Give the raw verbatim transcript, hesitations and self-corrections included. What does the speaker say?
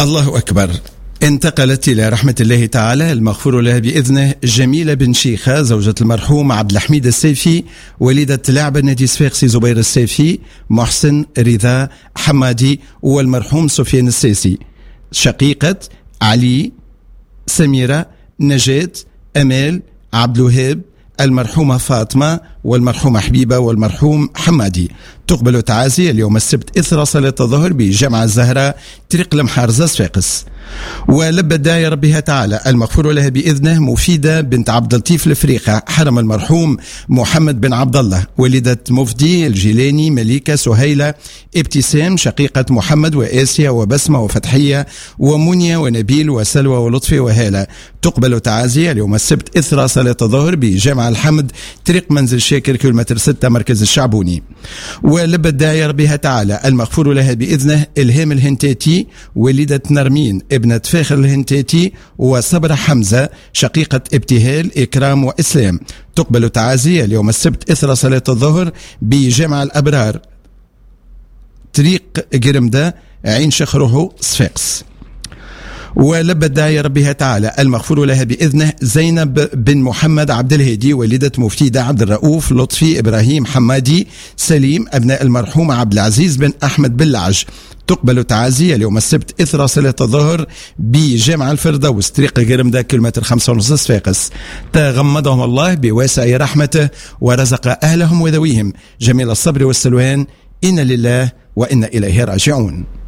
الله أكبر. انتقلت إلى رحمة الله تعالى المغفور لها بإذنه جميلة بن شيخة زوجة المرحوم عبد الحميد السيفي، والدة لاعب النادي صفاقسي زبير السيفي، محسن رضا حمادي، والمرحوم سفيان السيسي، شقيقة علي، سميرة، نجاة، أمال، عبد الوهاب، المرحومة فاطمة، والمرحومة حبيبة، والمرحوم حمادي. تقبل تعازي اليوم السبت إثر صلاة الظهر بجامع الزهراء طريق المحارزة صفاقس. ولبت داعي ربها تعالى المغفور لها بإذنه مفيدة بنت عبد اللطيف الفريقة حرم المرحوم محمد بن عبد الله، والدة مفدي الجيلاني، مليكة، سهيلة، ابتسام شقيقة محمد، وآسيا، وبسمة، وفتحية، ومنيا، ونبيل، وسلوى، ولطفي، وهالة. تقبل تعازي اليوم السبت إثر صلاة الظهر بجامع الحمد طريق منزل شاكر كيلومتر ستة مركز الشعبوني. ولبت داعي ربها تعالى المغفور لها بإذنه إلهام الهنتاتي، والدة نرمين ابنة فاخر الهنتاتي، وصبرة حمزة شقيقة ابتهال، إكرام، وإسلام. تقبل تعازي اليوم السبت إثر صلاة الظهر بجامع الأبرار طريق قرمدة عين شخره صفاقس. ولبت داعي ربها تعالى المغفور لها بإذنه زينب بن محمد عبد الهادي، والدة مفتيدة عبد الرؤوف، لطفي، إبراهيم، حمادي، سليم، أبناء المرحوم عبد العزيز بن أحمد باللعج. تقبل تعازي اليوم السبت إثر صلاة الظهر بجامع الفردوس طريق قرمدة كيلومتر خمسة ونص صفاقس. تغمدهم الله بواسع رحمته ورزق أهلهم وذويهم جميل الصبر والسلوان. إن لله وإنا إليه راجعون.